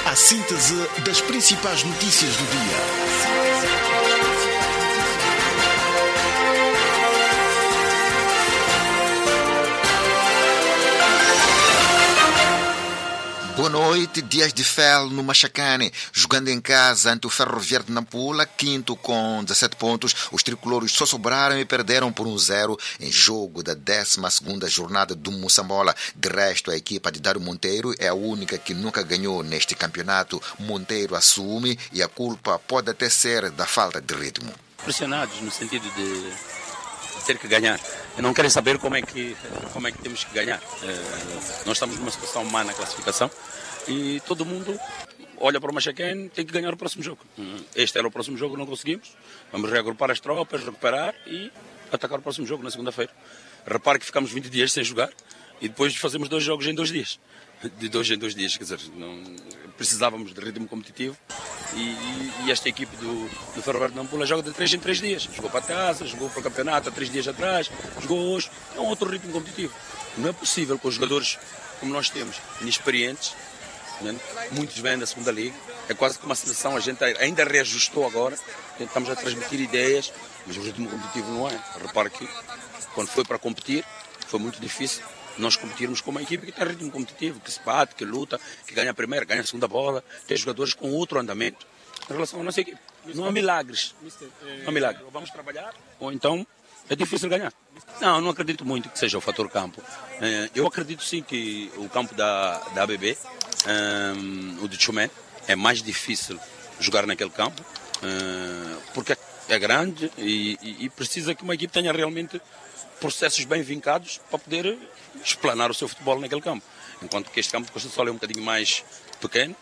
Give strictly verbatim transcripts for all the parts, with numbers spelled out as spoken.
A síntese das principais notícias do dia. Boa noite, Dias de Fel no Machacane, jogando em casa ante o Ferroviário de Nampula, quinto com dezassete pontos. Os tricolores só sobraram e perderam por um zero em jogo da décima segunda jornada do Moçambola. De resto, a equipa de Dário Monteiro é a única que nunca ganhou neste campeonato. Monteiro assume e a culpa pode até ser da falta de ritmo. Pressionados no sentido de ter que ganhar. Não querem saber como é que, como é que temos que ganhar. É, nós estamos numa situação má na classificação e todo mundo olha para o Machacane, tem que ganhar o próximo jogo. Este era o próximo jogo, não conseguimos. Vamos reagrupar as tropas, recuperar e atacar o próximo jogo na segunda-feira. Repare que ficamos vinte dias sem jogar e depois fazemos dois jogos em dois dias. De dois em dois dias, quer dizer, não, precisávamos de ritmo competitivo e, e, e esta equipe do, do Ferroviário de Nampula joga de três em três dias. Jogou para a taça, jogou para o campeonato há três dias atrás, jogou hoje. É um outro ritmo competitivo. Não é possível com os jogadores como nós temos, inexperientes, né? Muitos vêm da segunda liga. É quase que uma seleção, a gente ainda reajustou agora, estamos a transmitir ideias, mas o ritmo competitivo não é. Repare que quando foi para competir, foi muito difícil nós competirmos com uma equipe que tem ritmo competitivo, que se bate, que luta, que ganha a primeira, ganha a segunda bola, tem jogadores com outro andamento. Em relação à nossa equipe, não há milagres. Não há milagres. Ou vamos trabalhar, ou então é difícil ganhar. Não, não acredito muito que seja o fator campo. Eu acredito sim que o campo da, da A B B, um, o de Chumé, é mais difícil jogar naquele campo, um, porque é grande e, e, e precisa que uma equipe tenha realmente processos bem vincados para poder explanar o seu futebol naquele campo. Enquanto que este campo de Costa do Sol é um bocadinho mais pequeno,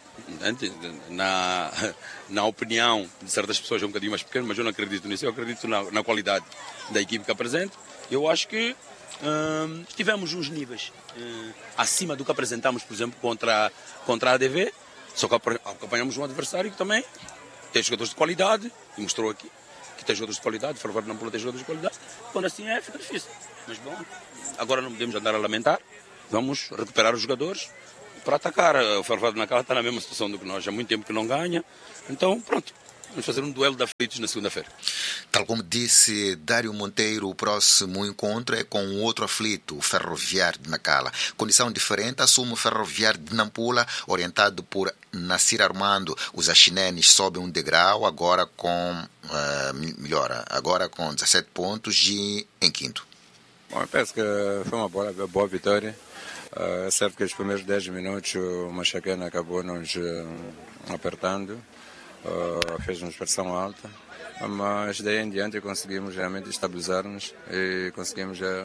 na, na opinião de certas pessoas é um bocadinho mais pequeno, mas eu não acredito nisso, eu acredito na, na qualidade da equipe que apresenta. Eu acho que hum, tivemos uns níveis hum, acima do que apresentamos, por exemplo, contra, contra a A D V, só que acompanhamos um adversário que também tem jogadores de qualidade, e mostrou aqui que tem jogadores de qualidade, o Ferroviário de Nampula tem jogadores de qualidade, quando assim é, fica difícil. Mas bom, agora não podemos andar a lamentar, vamos recuperar os jogadores para atacar. O Ferroviário de Nampula está na mesma situação do que nós, há muito tempo que não ganha, então pronto, vamos fazer um duelo de aflitos na segunda-feira. Tal como disse Dário Monteiro, o próximo encontro é com um outro aflito, o Ferroviário de Nacala. Condição diferente assume o Ferroviário de Nampula, orientado por Nassir Armando. Os achinenes sobem um degrau, agora com uh, melhora, agora com dezassete pontos e em quinto. Bom, eu penso que foi uma boa, boa vitória. Uh, é certo que os primeiros dez minutos o Machacane acabou nos uh, apertando, uh, fez uma pressão alta, mas daí em diante conseguimos realmente estabilizar-nos e conseguimos uh,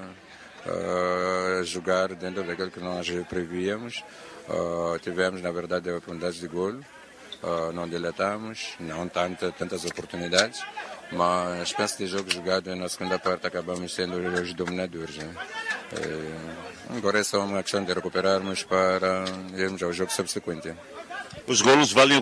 uh, jogar dentro daquilo que nós prevíamos. Uh, tivemos, na verdade, oportunidades de golo, uh, não dilatamos, não tanta, tantas oportunidades, mas penso que o jogo jogado na segunda parte acabamos sendo os dominadores. Né? E agora é só uma questão de recuperarmos para irmos ao jogo subsequente. Os golos valem,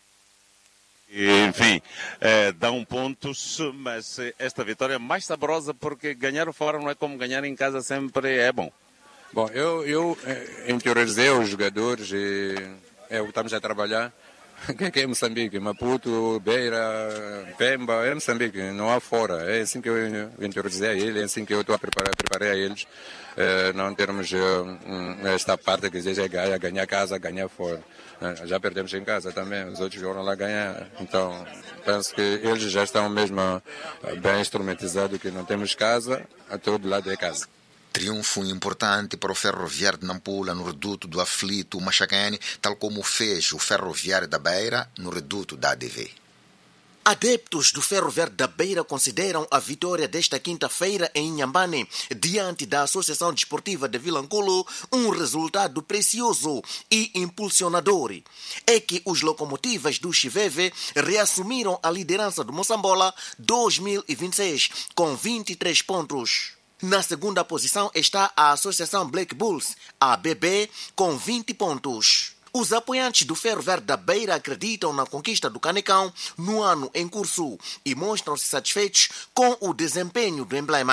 enfim, é, dão pontos, mas esta vitória é mais saborosa porque ganhar fora não é como ganhar em casa, sempre é bom. Bom, eu, eu interiorizei os jogadores e é, estamos a trabalhar. Que é Moçambique, Maputo, Beira, Pemba, é Moçambique, não há fora. É assim que eu interiorizei a ele, é assim que eu estou a preparar, preparei a eles. É, não termos é, esta parte que diz é ganhar, ganhar casa, ganhar fora. É, já perdemos em casa também, os outros foram lá ganhar. Então, penso que eles já estão mesmo bem instrumentizados, que não temos casa, a todo lado é casa. Triunfo importante para o Ferroviário de Nampula no reduto do aflito Machacane, tal como fez o Ferroviário da Beira no reduto da A D V. Adeptos do Ferroviário da Beira consideram a vitória desta quinta-feira em Inhambane, diante da Associação Desportiva de Vilanculo, um resultado precioso e impulsionador. É que os locomotivas do Chiveve reassumiram a liderança do Moçambola dois mil e vinte e seis com vinte e três pontos. Na segunda posição está a Associação Black Bulls, a A B B, com vinte pontos. Os apoiantes do Ferroviário da Beira acreditam na conquista do Canecão no ano em curso e mostram-se satisfeitos com o desempenho do emblema.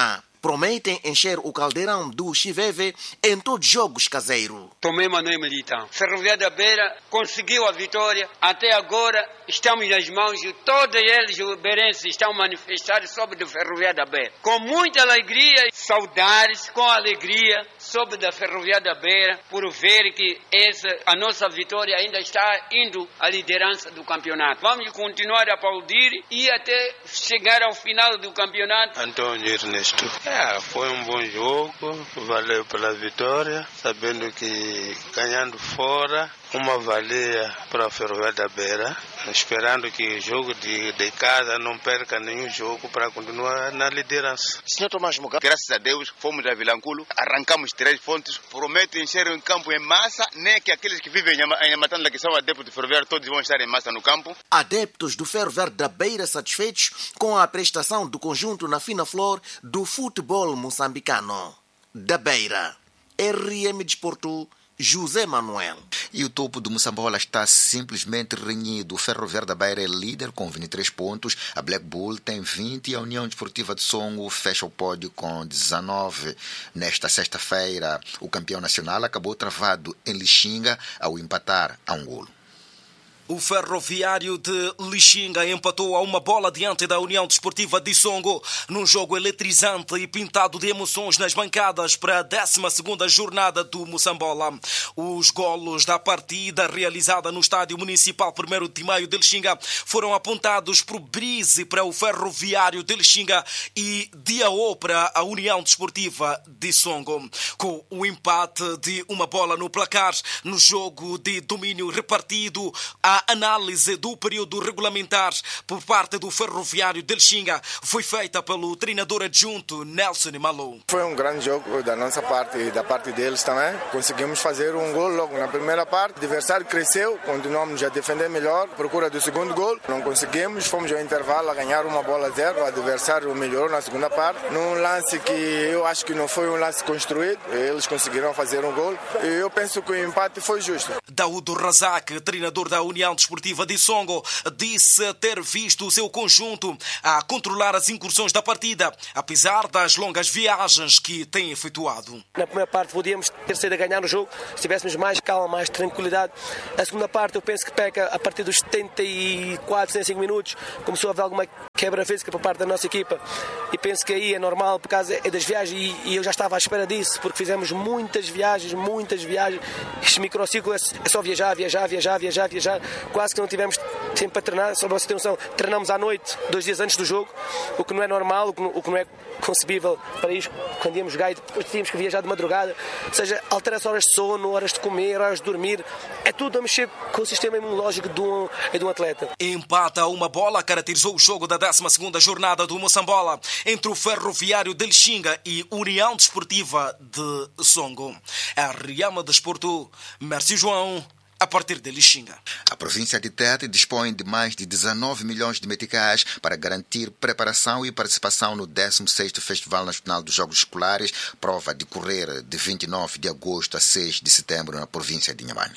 prometem encher o caldeirão do Chiveve em todos os jogos caseiros. Tomei Manuel Militão. Ferroviário da Beira conseguiu a vitória. Até agora estamos nas mãos de todos eles, os beirenses, estão manifestados sobre o Ferroviário da Beira. Com muita alegria, saudades, com alegria sobre da Ferroviária da Beira, por ver que essa, a nossa vitória ainda está indo à liderança do campeonato. Vamos continuar a aplaudir e até chegar ao final do campeonato. Antônio Ernesto. É, foi um bom jogo, valeu pela vitória, sabendo que ganhando fora, uma valia para a Ferroviária da Beira, esperando que o jogo de, de casa não perca nenhum jogo para continuar na liderança. senhor Tomás Mugabe, graças a Deus, fomos a Vilanculo, arrancamos três pontos, prometo encher o campo em massa, nem que aqueles que vivem em Yamatanda, que são adeptos do Ferroviário, todos vão estar em massa no campo. Adeptos do Ferroviário da Beira satisfeitos com a prestação do conjunto na fina flor do futebol moçambicano. Da Beira, R M Desporto, José Manuel. E o topo do Moçambola está simplesmente renhido. O Ferroviário da Beira é líder com vinte e três pontos, a Black Bull tem vinte e a União Desportiva de Songo fecha o pódio com dezanove. Nesta sexta-feira, o campeão nacional acabou travado em Lixinga ao empatar a um golo. O Ferroviário de Lixinga empatou a uma bola diante da União Desportiva de Songo num jogo eletrizante e pintado de emoções nas bancadas para a décima segunda jornada do Moçambola. Os golos da partida realizada no Estádio Municipal primeiro de Maio de Lixinga foram apontados por Brise para o Ferroviário de Lixinga e Diaô para a União Desportiva de Songo. Com o empate de uma bola no placar no jogo de domínio repartido, a A análise do período regulamentar por parte do Ferroviário de Lixinga foi feita pelo treinador adjunto Nelson Malou. Foi um grande jogo da nossa parte e da parte deles também. Conseguimos fazer um gol logo na primeira parte. O adversário cresceu, continuamos a defender melhor. Procura do segundo gol, não conseguimos. Fomos ao intervalo a ganhar uma bola a zero. O adversário melhorou na segunda parte. Num lance que eu acho que não foi um lance construído, eles conseguiram fazer um gol. E eu penso que o empate foi justo. Daúdo Razak, treinador da União Desportiva de Songo, disse ter visto o seu conjunto a controlar as incursões da partida, apesar das longas viagens que tem efetuado. Na primeira parte podíamos ter saído a ganhar no jogo, se tivéssemos mais calma, mais tranquilidade. A segunda parte eu penso que peca a partir dos setenta e quatro, setenta e cinco minutos, começou a haver alguma quebra física por parte da nossa equipa e penso que aí é normal por causa das viagens e eu já estava à espera disso, porque fizemos muitas viagens, muitas viagens. Este microciclo é só viajar, viajar, viajar, viajar, viajar. Quase que não tivemos tempo para treinar, só para você ter noção, treinamos à noite, dois dias antes do jogo, o que não é normal, o que não, o que não é concebível para isto, quando íamos jogar e depois tínhamos que viajar de madrugada, ou seja, altera-se horas de sono, horas de comer, horas de dormir, é tudo a mexer com o sistema imunológico de um, de um atleta. Empata a uma bola caracterizou o jogo da décima segunda jornada do Moçambola entre o Ferroviário de Lixinga e União Desportiva de Songo. R M Desporto, Mércio João, a partir de Lixinga. A província de Tete dispõe de mais de dezanove milhões de meticais para garantir preparação e participação no décimo sexto Festival Nacional dos Jogos Escolares, prova a decorrer de vinte e nove de agosto a seis de setembro na província de Inhambane.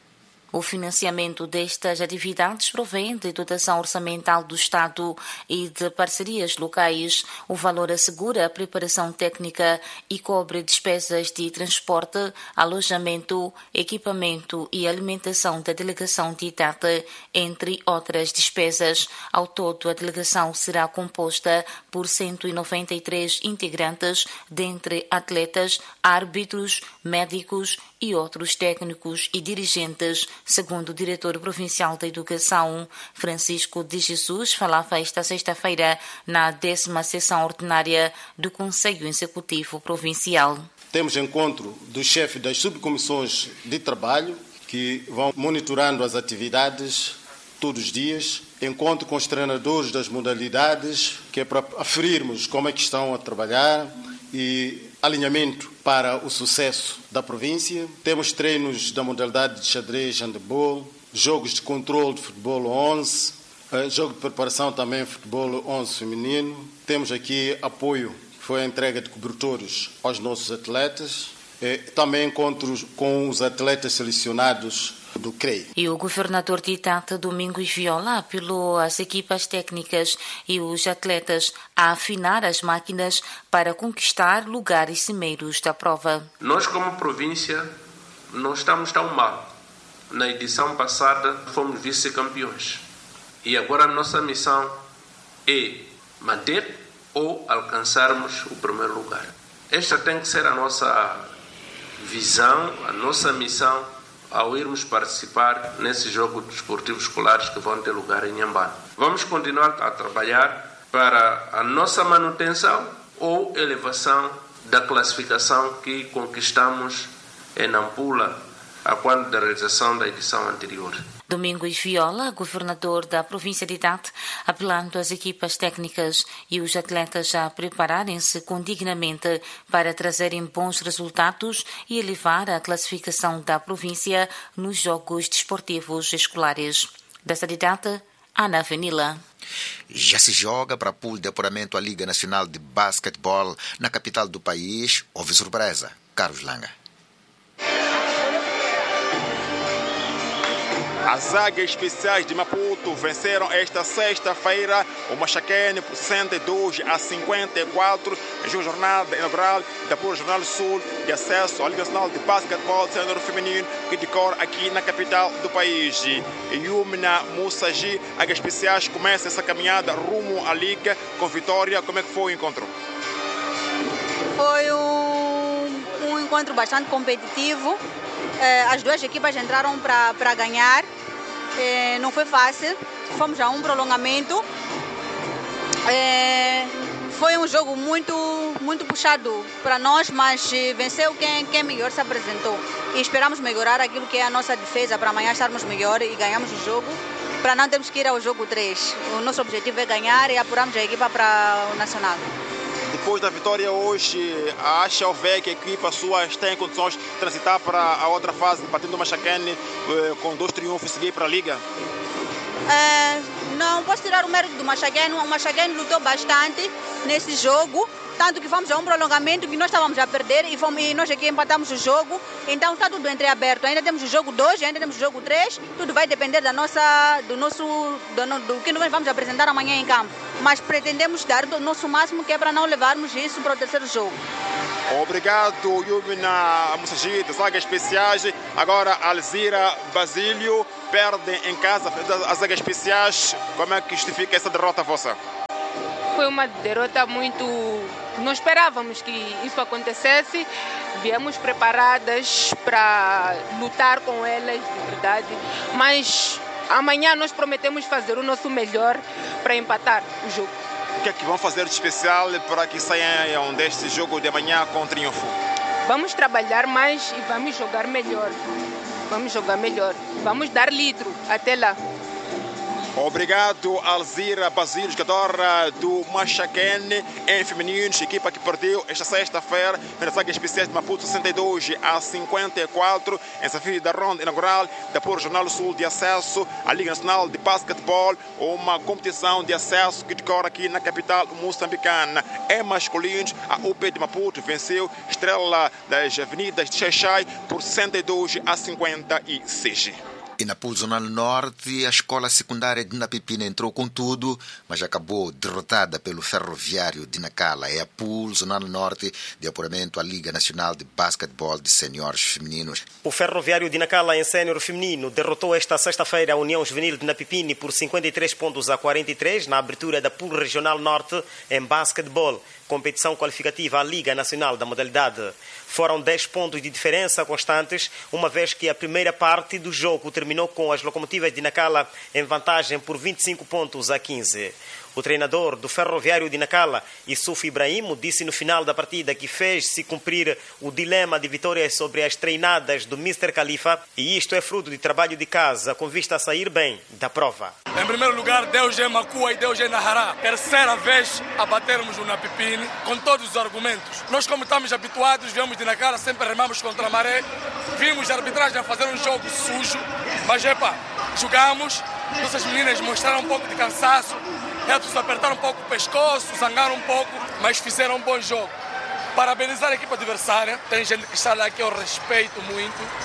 O financiamento destas atividades provém de dotação orçamental do Estado e de parcerias locais. O valor assegura a preparação técnica e cobre despesas de transporte, alojamento, equipamento e alimentação da delegação de Tete, entre outras despesas. Ao todo, a delegação será composta por cento e noventa e três integrantes, dentre atletas, árbitros, médicos e outros técnicos e dirigentes, segundo o diretor provincial da Educação, Francisco de Jesus, falava esta sexta-feira na décima sessão ordinária do Conselho Executivo Provincial. Temos encontro do chefe das subcomissões de trabalho, que vão monitorando as atividades todos os dias, encontro com os treinadores das modalidades, que é para aferirmos como é que estão a trabalhar e alinhamento para o sucesso da província. Temos treinos da modalidade de xadrez, handebol, jogos de controle de futebol onze, jogo de preparação também futebol onze feminino. Temos aqui apoio, foi a entrega de cobertores aos nossos atletas. Também encontros com os atletas selecionados do C R E I. E o governador de Itata, Domingos Viola, apelou às equipas técnicas e os atletas a afinar as máquinas para conquistar lugares cimeiros da prova. Nós, como província, não estamos tão mal. Na edição passada, fomos vice-campeões. E agora a nossa missão é manter ou alcançarmos o primeiro lugar. Esta tem que ser a nossa visão, a nossa missão ao irmos participar nesses jogos desportivos escolares que vão ter lugar em Inhambane. Vamos continuar a trabalhar para a nossa manutenção ou elevação da classificação que conquistamos em Nampula a quando da realização da edição anterior. Domingos Viola, governador da província de Itata, apelando às equipas técnicas e os atletas a prepararem-se condignamente para trazerem bons resultados e elevar a classificação da província nos jogos desportivos escolares. Desta de Itata, Ana Venila. Já se joga para pool de apuramento à Liga Nacional de Basquetebol na capital do país. Houve surpresa. Carlos Langa. As Águias Especiais de Maputo venceram esta sexta-feira o Machaquene por sessenta e dois a cinquenta e quatro em jornada inaugural da Pura Jornal Sul de acesso à Liga Nacional de Basquetebol Sênior Feminino que decorre aqui na capital do país. Yumna Mussaji, Águias Especiais começa essa caminhada rumo à Liga com vitória. Como é que foi o encontro? Foi um, um encontro bastante competitivo. As duas equipas entraram para ganhar, não foi fácil, fomos a um prolongamento, foi um jogo muito, muito puxado para nós, mas venceu quem, quem melhor se apresentou e esperamos melhorar aquilo que é a nossa defesa para amanhã estarmos melhor e ganhamos o jogo, para não termos que ir ao jogo três. O nosso objetivo é ganhar e apurarmos a equipa para o Nacional. Depois da vitória hoje, acha ou vê que a equipa sua tem condições de transitar para a outra fase, partindo do Machaquene com dois triunfos e seguir para a Liga? É, não posso tirar o mérito do Machaquene. O Machaquene lutou bastante nesse jogo, tanto que fomos a um prolongamento que nós estávamos a perder e, fomos, e nós aqui empatamos o jogo. Então está tudo entreaberto. Ainda temos o jogo dois, ainda temos o jogo três. Tudo vai depender da nossa, do, nosso, do, do que nós vamos apresentar amanhã em campo. Mas pretendemos dar o nosso máximo, que é para não levarmos isso para o terceiro jogo. Obrigado, Yumina Mussaji, das Águias Especiais. Agora, Alzira Basílio perde em casa as Águias Especiais. Como é que justifica essa derrota vossa? Foi uma derrota muito... Não esperávamos que isso acontecesse. Viemos preparadas para lutar com elas, de verdade. Mas amanhã nós prometemos fazer o nosso melhor para empatar o jogo. O que é que vão fazer de especial para que saiam deste jogo de amanhã com triunfo? Vamos trabalhar mais e vamos jogar melhor. Vamos jogar melhor. Vamos dar litro até lá. Obrigado, Alzira Basílio, jogadora do Machaquene em femininos, equipa que perdeu esta sexta-feira nas Águias Especiais de Maputo sessenta e dois a cinquenta e quatro em desafio da ronda inaugural da Pura Jornal Sul de acesso à Liga Nacional de Basquetebol, uma competição de acesso que decorre aqui na capital moçambicana. Em masculinos, a U P de Maputo venceu Estrela das Avenidas de Xaixai por sessenta e dois a cinquenta e seis. E na Pool Zonal Norte, a escola secundária de Napipina entrou com tudo, mas acabou derrotada pelo Ferroviário de Nacala. É a Pool Zonal Norte de apuramento à Liga Nacional de Basquetebol de Seniores Femininos. O Ferroviário de Nacala em Sênior Feminino derrotou esta sexta-feira a União Juvenil de Napipini por cinquenta e três pontos a quarenta e três na abertura da Pool Regional Norte em basquetebol, competição qualificativa à Liga Nacional da modalidade. Foram dez pontos de diferença constantes, uma vez que a primeira parte do jogo terminou com as locomotivas de Nacala em vantagem por vinte e cinco pontos a quinze. O treinador do Ferroviário de Nacala, Yusuf Ibrahim, disse no final da partida que fez-se cumprir o dilema de vitórias sobre as treinadas do mister Khalifa, e isto é fruto de trabalho de casa, com vista a sair bem da prova. Em primeiro lugar, Deus é Macua e Deus é Nahará. Terceira vez a batermos o Napipini, com todos os argumentos. Nós, como estamos habituados, viemos de Nacala, sempre remamos contra a maré. Vimos a arbitragem a fazer um jogo sujo, mas epa, jogamos. Nossas meninas mostraram um pouco de cansaço. Eles apertaram um pouco o pescoço, zangaram um pouco, mas fizeram um bom jogo. Parabenizar a equipe adversária. Tem gente que está lá que eu respeito muito.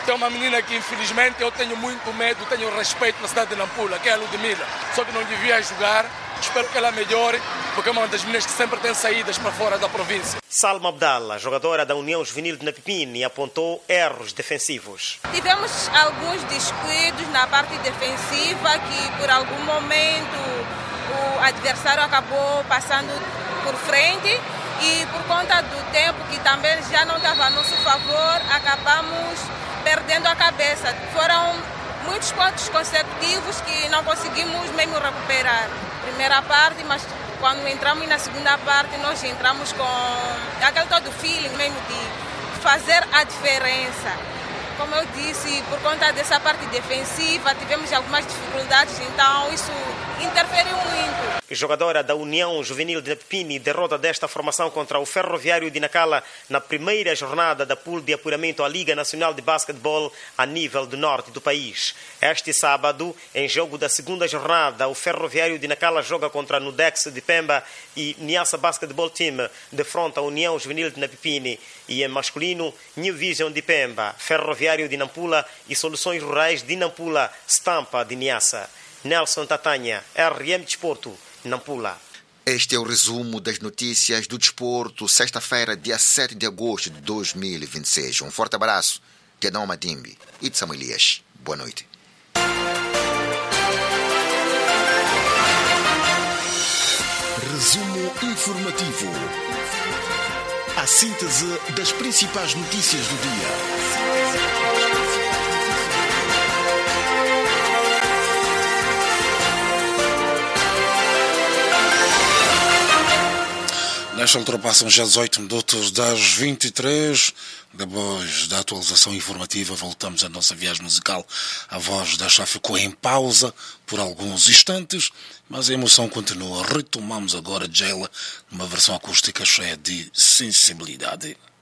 Tem uma menina que, infelizmente, eu tenho muito medo, tenho respeito na cidade de Nampula, que é a Ludmila. Só que não devia jogar. Espero que ela melhore, porque é uma das meninas que sempre tem saídas para fora da província. Salma Abdallah, jogadora da União Juvenil de Napipini, apontou erros defensivos. Tivemos alguns descuidos na parte defensiva que, por algum momento, o adversário acabou passando por frente e, por conta do tempo que também já não estava a nosso favor, acabamos perdendo a cabeça. Foram muitos pontos consecutivos que não conseguimos mesmo recuperar. Primeira parte, mas quando entramos na segunda parte, nós entramos com aquele todo feeling mesmo de fazer a diferença. Como eu disse, por conta dessa parte defensiva, tivemos algumas dificuldades, então isso interferiu muito. Jogadora da União Juvenil de Napipini derrota desta formação contra o Ferroviário de Nacala na primeira jornada da pool de apuramento à Liga Nacional de Basquetebol a nível do norte do país. Este sábado, em jogo da segunda jornada, o Ferroviário de Nacala joga contra a Nudex de Pemba e Niassa Basketball Team defronta a União Juvenil de Napipini. E em masculino, New Vision de Pemba, Ferroviário de Nampula e Soluções Rurais de Nampula, Stampa de Niassa. Nelson Tatanha, R M Desporto, Nampula. Este é o resumo das notícias do desporto, sexta-feira, dia sete de agosto de dois mil e vinte e seis. Um forte abraço, que é Dom Matimbi e de Samuel Elias. Boa noite. Resumo informativo. A síntese das principais notícias do dia. Nesta altura passam já dezoito minutos das vinte e três. Depois da atualização informativa, voltamos à nossa viagem musical. A voz da Chá ficou em pausa por alguns instantes, mas a emoção continua. Retomamos agora Jayla numa versão acústica cheia de sensibilidade.